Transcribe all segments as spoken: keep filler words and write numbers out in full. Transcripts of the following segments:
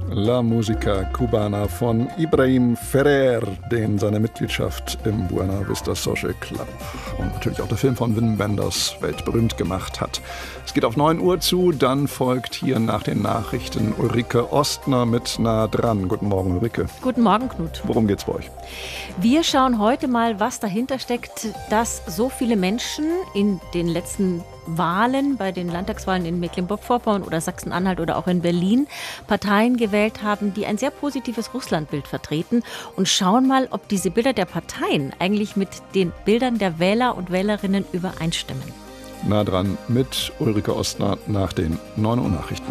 La Música Cubana von Ibrahim Ferrer, den seine Mitgliedschaft im Buena Vista Social Club und natürlich auch der Film von Wim Wenders weltberühmt gemacht hat. Es geht auf neun Uhr zu, dann folgt hier nach den Nachrichten Ulrike Ostner mit Nah dran. Guten Morgen, Ulrike. Guten Morgen, Knut. Worum geht's bei euch? Wir schauen heute mal, was dahinter steckt, dass so viele Menschen in den letzten Wahlen, bei den Landtagswahlen in Mecklenburg-Vorpommern oder Sachsen-Anhalt oder auch in Berlin, Parteien gewählt haben, die ein sehr positives Russlandbild vertreten, und schauen mal, ob diese Bilder der Parteien eigentlich mit den Bildern der Wähler und Wählerinnen übereinstimmen. Nah dran mit Ulrike Ostner nach den neun Uhr Nachrichten.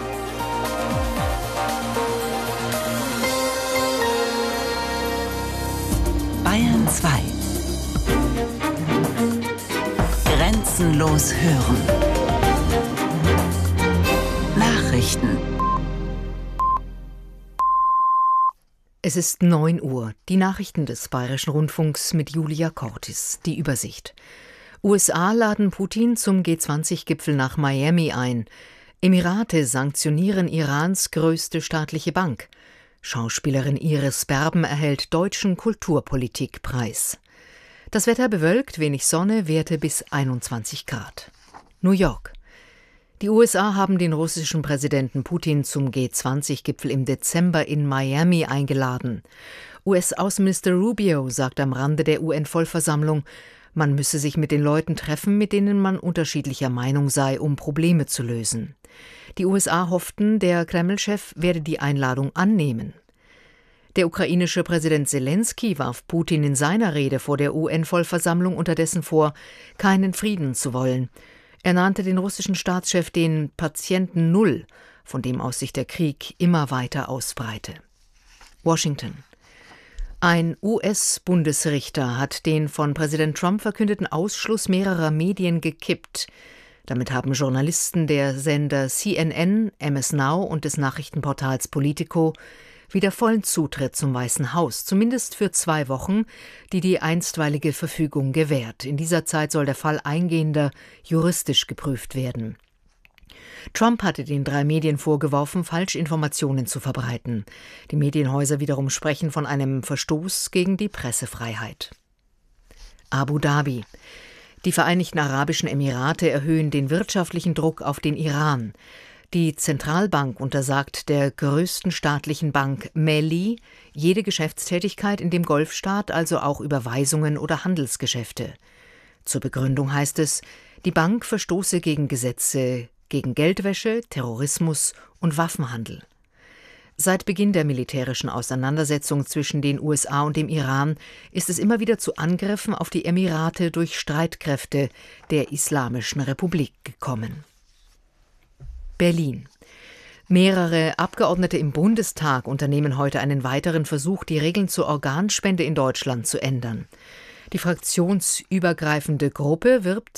Bayern zwei. Grenzenlos hören. Nachrichten. Es ist neun Uhr. Die Nachrichten des Bayerischen Rundfunks mit Julia Cortis. Die Übersicht. U S A laden Putin zum G zwanzig Gipfel nach Miami ein. Emirate sanktionieren Irans größte staatliche Bank. Schauspielerin Iris Berben erhält Deutschen Kulturpolitikpreis. Das Wetter bewölkt, wenig Sonne, Werte bis einundzwanzig Grad. New York. Die U S A haben den russischen Präsidenten Putin zum G zwanzig Gipfel im Dezember in Miami eingeladen. U S-Außenminister Rubio sagt am Rande der U N-Vollversammlung, man müsse sich mit den Leuten treffen, mit denen man unterschiedlicher Meinung sei, um Probleme zu lösen. Die U S A hofften, der Kreml-Chef werde die Einladung annehmen. Der ukrainische Präsident Selenskyj warf Putin in seiner Rede vor der U N-Vollversammlung unterdessen vor, keinen Frieden zu wollen. Er nannte den russischen Staatschef den Patienten Null, von dem aus sich der Krieg immer weiter ausbreite. Washington. Ein U S-Bundesrichter hat den von Präsident Trump verkündeten Ausschluss mehrerer Medien gekippt. Damit haben Journalisten der Sender C N N, M S Now und des Nachrichtenportals Politico wieder vollen Zutritt zum Weißen Haus, zumindest für zwei Wochen, die die einstweilige Verfügung gewährt. In dieser Zeit soll der Fall eingehender juristisch geprüft werden. Trump hatte den drei Medien vorgeworfen, Falschinformationen zu verbreiten. Die Medienhäuser wiederum sprechen von einem Verstoß gegen die Pressefreiheit. Abu Dhabi. Die Vereinigten Arabischen Emirate erhöhen den wirtschaftlichen Druck auf den Iran. Die Zentralbank untersagt der größten staatlichen Bank Melli jede Geschäftstätigkeit in dem Golfstaat, also auch Überweisungen oder Handelsgeschäfte. Zur Begründung heißt es, die Bank verstoße gegen Gesetze gegen Geldwäsche, Terrorismus und Waffenhandel. Seit Beginn der militärischen Auseinandersetzung zwischen den U S A und dem Iran ist es immer wieder zu Angriffen auf die Emirate durch Streitkräfte der Islamischen Republik gekommen. Berlin. Mehrere Abgeordnete im Bundestag unternehmen heute einen weiteren Versuch, die Regeln zur Organspende in Deutschland zu ändern. Die fraktionsübergreifende Gruppe wirbt